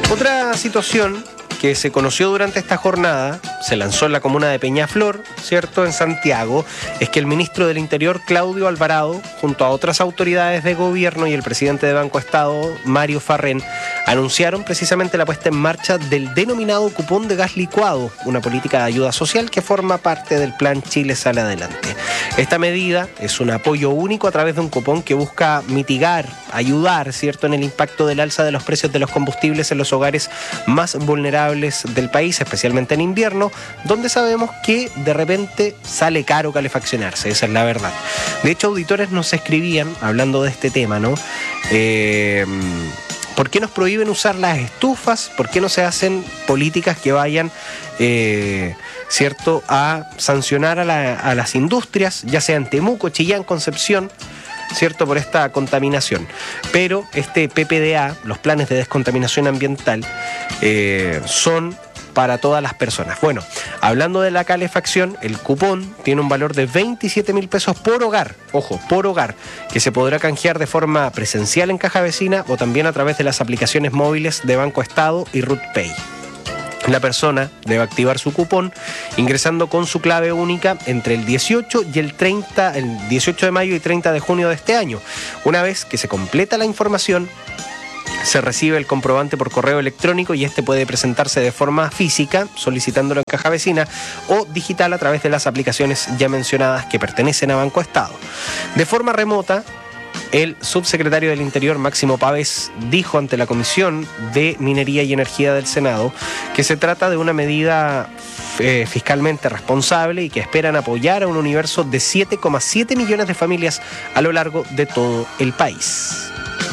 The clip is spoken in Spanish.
Otra situación que se conoció durante esta jornada, se lanzó en la comuna de Peñaflor, ¿cierto?, en Santiago, es que el ministro del Interior, Claudio Alvarado, junto a otras autoridades de gobierno y el presidente de Banco Estado, Mario Farrén, anunciaron precisamente la puesta en marcha del denominado cupón de gas licuado, una política de ayuda social que forma parte del plan Chile Sale Adelante. Esta medida es un apoyo único a través de un cupón que busca mitigar, ayudar, ¿cierto?, en el impacto del alza de los precios de los combustibles en los hogares más vulnerables del país, especialmente en invierno, donde sabemos que de repente sale caro calefaccionarse, esa es la verdad. De hecho, auditores nos escribían, hablando de este tema, ¿no? ¿Por qué nos prohíben usar las estufas? ¿Por qué no se hacen políticas que vayan, ¿cierto?, a sancionar a las industrias, ya sea en Temuco, Chillán, Concepción, ¿cierto?, por esta contaminación? Pero este PPDA, los planes de descontaminación ambiental, son para todas las personas. Bueno, hablando de la calefacción, el cupón tiene un valor de 27.000 pesos por hogar, ojo, por hogar, que se podrá canjear de forma presencial en Caja Vecina o también a través de las aplicaciones móviles de Banco Estado y RutPay. La persona debe activar su cupón ingresando con su clave única entre el 18 y el 18 de mayo y 30 de junio de este año. Una vez que se completa la información, se recibe el comprobante por correo electrónico y este puede presentarse de forma física, solicitándolo en Caja Vecina, o digital a través de las aplicaciones ya mencionadas que pertenecen a Banco Estado. De forma remota, el subsecretario del Interior, Máximo Pávez, dijo ante la Comisión de Minería y Energía del Senado que se trata de una medida fiscalmente responsable y que esperan apoyar a un universo de 7,7 millones de familias a lo largo de todo el país.